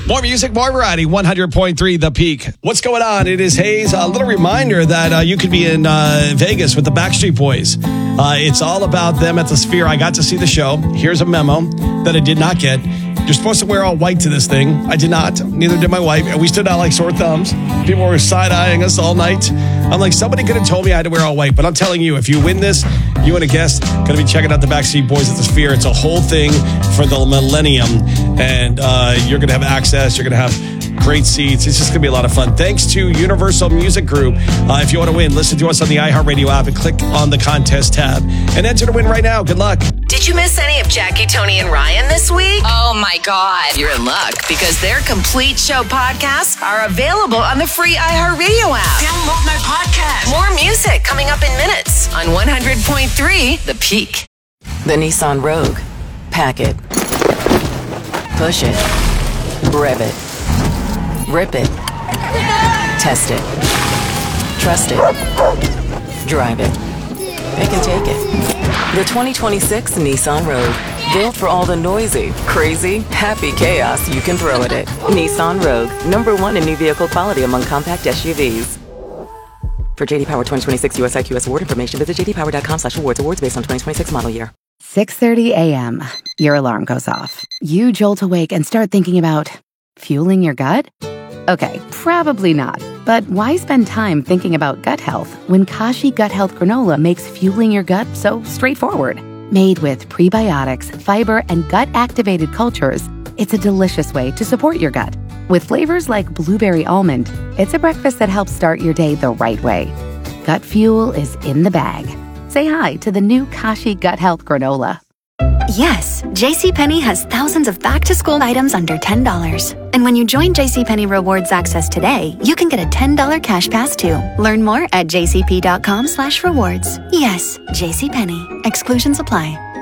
More music, more variety. 100.3 The Peak. What's going on? It is Hayes. A little reminder that you could be in Vegas with the Backstreet Boys. It's all about them at the Sphere. I got to see the show. Here's a memo that I did not get. You're supposed to wear all white to this thing. I did not. Neither did my wife. And we stood out like sore thumbs. People were side-eyeing us all night. I'm like, somebody could have told me I had to wear all white. But I'm telling you, if you win this, you and a guest going to be checking out the Backstreet Boys at the Sphere. It's a whole thing for the millennium. And you're going to have access. You're going to have great seats. It's just going to be a lot of fun. Thanks to Universal Music Group. If you want to win, listen to us on the iHeartRadio app and click on the contest tab. And enter to win right now. Good luck. Did you miss any of Jackie, Tony, and Ryan this week? Oh my God. You're in luck because their complete show podcasts are available on the free iHeartRadio app. Download my podcast. More music coming up in minutes on 100.3 The Peak. The Nissan Rogue. Pack it. Push it. Rev it. Rip it. Test it. Trust it. Drive it. Pick and take it. The 2026 Nissan Rogue. Built for all the noisy, crazy, happy chaos you can throw at it. Nissan Rogue. #1 in new vehicle quality among compact SUVs. For JD Power 2026 US IQS award information, visit jdpower.com/awards. Awards based on 2026 model year. 6:30 a.m. Your alarm goes off. You jolt awake and start thinking about fueling your gut? Okay, probably not. But why spend time thinking about gut health when Kashi Gut Health Granola makes fueling your gut so straightforward? Made with prebiotics, fiber, and gut-activated cultures, it's a delicious way to support your gut. With flavors like blueberry almond, it's a breakfast that helps start your day the right way. Gut fuel is in the bag. Say hi to the new Kashi Gut Health Granola. Yes, JCPenney has thousands of back-to-school items under $10. And when you join JCPenney Rewards Access today, you can get a $10 cash pass too. Learn more at jcp.com/rewards. Yes, JCPenney. Exclusions apply.